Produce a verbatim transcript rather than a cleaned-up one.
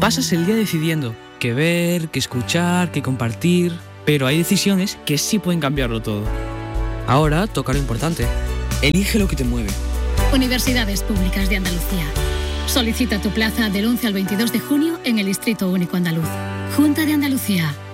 Pasas el día decidiendo qué ver, qué escuchar, qué compartir, pero hay decisiones que sí pueden cambiarlo todo. Ahora toca lo importante. Elige lo que te mueve. Universidades Públicas de Andalucía. Solicita tu plaza del once al veintidós de junio en el Distrito Único Andaluz. Junta de Andalucía.